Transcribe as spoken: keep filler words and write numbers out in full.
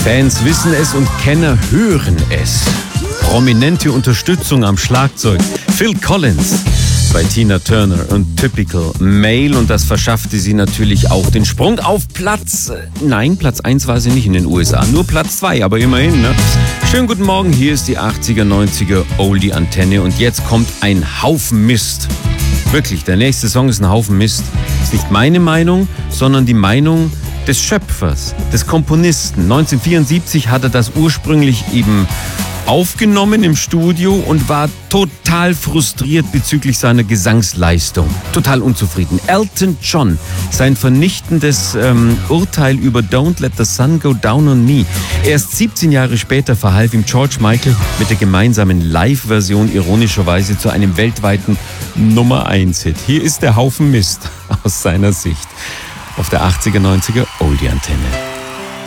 Fans wissen es und Kenner hören es. Prominente Unterstützung am Schlagzeug. Phil Collins bei Tina Turner und Typical Male, und das verschaffte sie natürlich auch den Sprung auf Platz, nein, Platz eins war sie nicht in den U S A, nur Platz zwei, aber immerhin, ne? Schönen guten Morgen, hier ist die achtziger, neunziger Oldie Antenne und jetzt kommt ein Haufen Mist. Wirklich, der nächste Song ist ein Haufen Mist. Ist nicht meine Meinung, sondern die Meinung des Schöpfers, des Komponisten. neunzehnhundertvierundsiebzig hat er das ursprünglich eben aufgenommen im Studio und war total frustriert bezüglich seiner Gesangsleistung. Total unzufrieden. Elton John, sein vernichtendes ähm, Urteil über Don't Let the Sun Go Down on Me. Erst siebzehn Jahre später verhalf ihm George Michael mit der gemeinsamen Live-Version ironischerweise zu einem weltweiten Nummer eins Hit. Hier ist der Haufen Mist aus seiner Sicht auf der achtziger, neunziger Oldie Antenne.